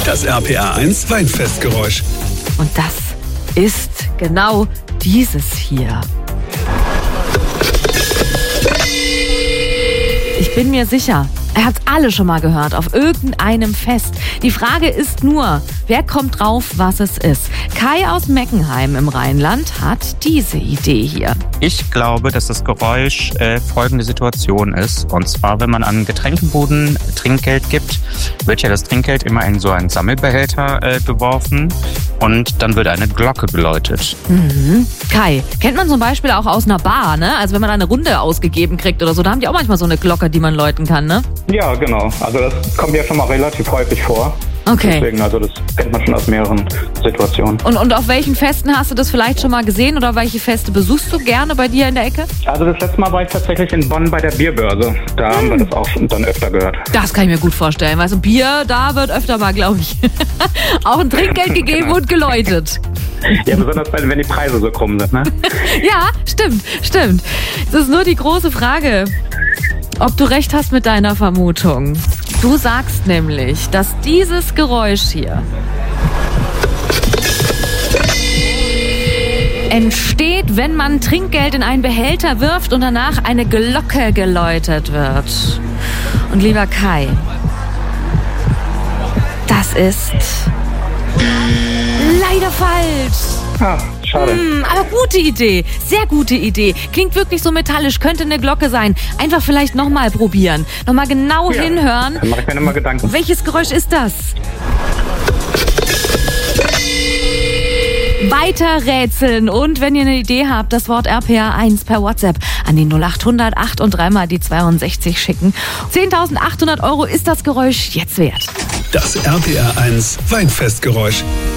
Das RPA 1 Weinfestgeräusch. Und das ist genau dieses hier. Ich bin mir sicher, ihr habt alle schon mal gehört, auf irgendeinem Fest. Die Frage ist nur, wer kommt drauf, was es ist? Kai aus Meckenheim im Rheinland hat diese Idee hier. Ich glaube, dass das Geräusch folgende Situation ist. Und zwar, wenn man an Getränkebuden Trinkgeld gibt, wird ja das Trinkgeld immer in so einen Sammelbehälter geworfen und dann wird eine Glocke geläutet. Mhm. Kai, kennt man zum Beispiel auch aus einer Bar, ne? Also wenn man eine Runde ausgegeben kriegt oder so, da haben die auch manchmal so eine Glocke, die man läuten kann, ne? Ja, genau. Also das kommt ja schon mal relativ häufig vor. Okay. Deswegen, also das kennt man schon aus mehreren Situationen. Und auf welchen Festen hast du das vielleicht schon mal gesehen oder welche Feste besuchst du gerne bei dir in der Ecke? Also das letzte Mal war ich tatsächlich in Bonn bei der Bierbörse. Da haben wir das auch schon dann öfter gehört. Das kann ich mir gut vorstellen. Weißt du, Bier, da wird öfter mal, glaube ich, auch ein Trinkgeld gegeben Genau. und geläutet. Ja, besonders wenn die Preise so krumm sind, ne? Ja, stimmt. Das ist nur die große Frage, ob du recht hast mit deiner Vermutung. Du sagst nämlich, dass dieses Geräusch hier entsteht, wenn man Trinkgeld in einen Behälter wirft und danach eine Glocke geläutet wird. Und lieber Kai, das ist leider falsch. Ah, schade. Aber gute Idee, sehr gute Idee. Klingt wirklich so metallisch, könnte eine Glocke sein. Einfach vielleicht nochmal probieren, nochmal genau hinhören. Dann mache ich mir nochmal Gedanken. Welches Geräusch ist das? Weiter rätseln und wenn ihr eine Idee habt, das Wort RPA 1 per WhatsApp an die 0800 8 und 3 mal die 62 schicken. 10.800 € ist das Geräusch jetzt wert. Das RPA 1 Weinfestgeräusch.